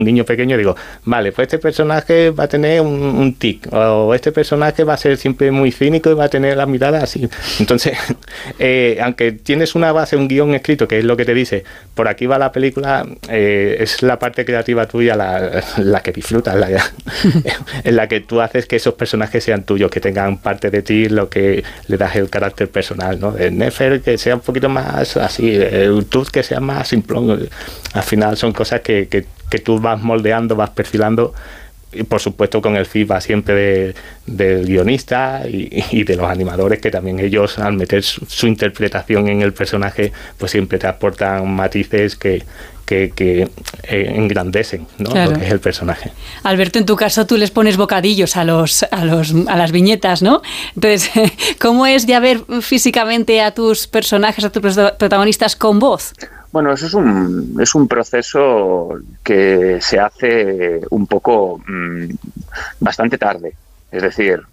niño pequeño, digo, vale, pues este personaje va a tener un tic, o este personaje va a ser siempre muy cínico y va a tener la mirada así. Entonces, aunque tienes una base, un guión escrito, que es lo que te dice, por aquí va la película, es la parte creativa tuya la que disfrutas, en la que tú haces que esos personajes sean tuyos, que tengan parte de ti, lo que le das el carácter personal, ¿no? El Nefer que sea un poquito más así, el Tooth que sea más simplón. Al final son cosas que tú vas moldeando, vas perfilando, y por supuesto con el feedback siempre del guionista y de los animadores, que también ellos, al meter su interpretación en el personaje, pues siempre te aportan matices que engrandecen, ¿no? Claro. Lo que es el personaje. Alberto, en tu caso tú les pones bocadillos a las viñetas, ¿no? Entonces, ¿cómo es ya ver físicamente a tus personajes, a tus protagonistas con voz? Bueno, eso es un proceso que se hace un poco bastante tarde. Es decir,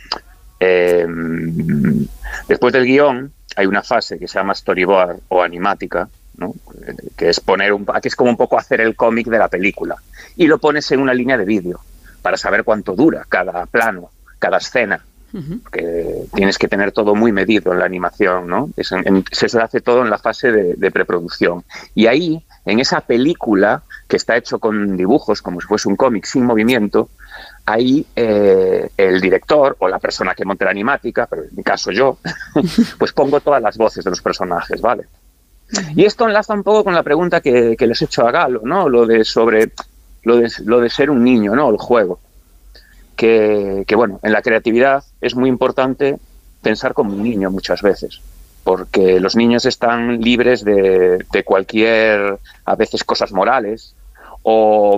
después del guión hay una fase que se llama storyboard o animática, ¿no? Que es que es como un poco hacer el cómic de la película. Y lo pones en una línea de vídeo para saber cuánto dura cada plano, cada escena. Porque tienes que tener todo muy medido en la animación, ¿no? Se hace todo en la fase de preproducción. Y ahí, en esa película, que está hecho con dibujos, como si fuese un cómic sin movimiento, ahí el director o la persona que monte la animática, pero en mi caso yo, pues pongo todas las voces de los personajes, ¿vale? Y esto enlaza un poco con la pregunta que les he hecho a Galo, ¿no? Lo de ser un niño, ¿no? El juego. Que bueno, en la creatividad es muy importante pensar como un niño muchas veces, porque los niños están libres de cualquier, a veces, cosas morales, o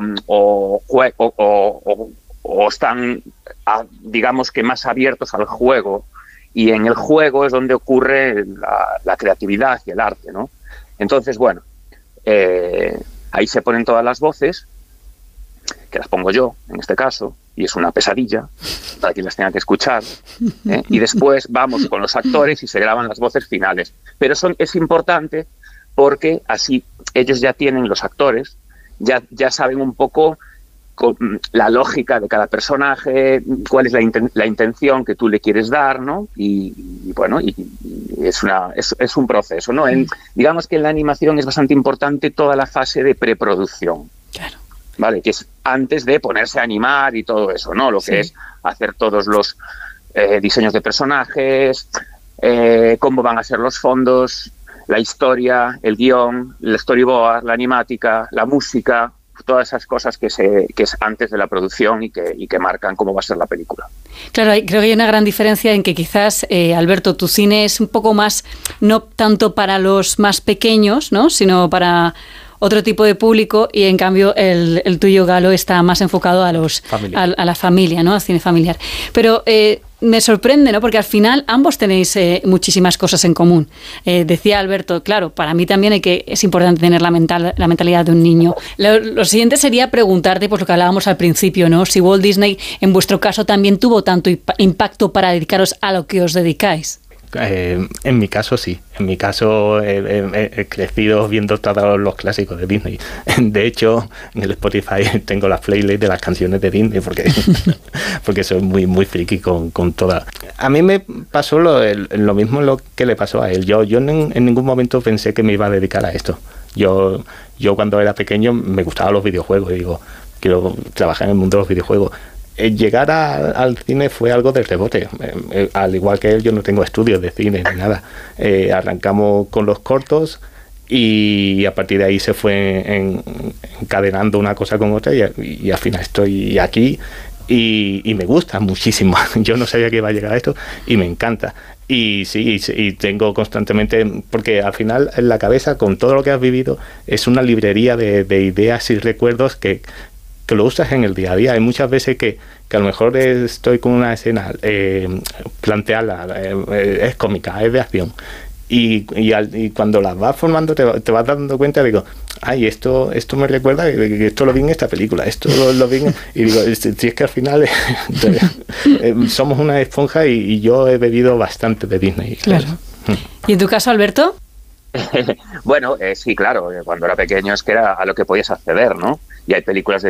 están, digamos que más abiertos al juego, y en el juego es donde ocurre la creatividad y el arte, ¿no? Entonces, bueno, ahí se ponen todas las voces, que las pongo yo, en este caso, y es una pesadilla para quien las tenga que escuchar, y después vamos con los actores y se graban las voces finales. Pero es importante porque así ellos ya tienen, los actores, ya saben un poco la lógica de cada personaje, cuál es la intención que tú le quieres dar, ¿no? Y bueno, es un proceso, ¿no? Digamos que en la animación es bastante importante toda la fase de preproducción. Claro. ¿Vale? Que es antes de ponerse a animar y todo eso, ¿no? Lo que es hacer todos los diseños de personajes, cómo van a ser los fondos, la historia, el guión, el storyboard, la animática, la música, todas esas cosas que es antes de la producción y que marcan cómo va a ser la película. Claro, creo que hay una gran diferencia en que quizás, Alberto, tu cine es un poco más, no tanto para los más pequeños, ¿no? Sino para otro tipo de público, y en cambio el tuyo, Galo, está más enfocado a la familia, ¿no? Al cine familiar. Pero me sorprende, ¿no? Porque al final ambos tenéis muchísimas cosas en común. Decía Alberto, claro, para mí también es importante tener la mentalidad de un niño. Lo siguiente sería preguntarte, pues lo que hablábamos al principio, ¿no? Si Walt Disney, en vuestro caso, también tuvo tanto impacto para dedicaros a lo que os dedicáis. En mi caso sí, en mi caso he crecido viendo todos los clásicos de Disney. De hecho, en el Spotify tengo las playlists de las canciones de Disney porque soy muy muy friki con todas. A mí me pasó lo mismo lo que le pasó a él. Yo en ningún momento pensé que me iba a dedicar a esto. Yo cuando era pequeño me gustaban los videojuegos y digo, quiero trabajar en el mundo de los videojuegos. Llegar al cine fue algo de rebote. Al igual que él, yo no tengo estudios de cine ni nada. Arrancamos con los cortos y a partir de ahí se fue encadenando una cosa con otra y al final estoy aquí y me gusta muchísimo. Yo no sabía que iba a llegar a esto y me encanta. Y sí, tengo constantemente, porque al final en la cabeza, con todo lo que has vivido, es una librería de ideas y recuerdos que lo usas en el día a día. Hay muchas veces que a lo mejor estoy con una escena, plantearla, es cómica, es de acción, y cuando las vas formando te vas dando cuenta, digo, ay, esto me recuerda que esto lo vi en esta película, esto lo vi y digo, si es que al final somos una esponja y yo he bebido bastante de Disney. Claro. ¿Y en tu caso, Alberto? Bueno, sí, claro, cuando era pequeño es que era a lo que podías acceder, ¿no? Y hay películas de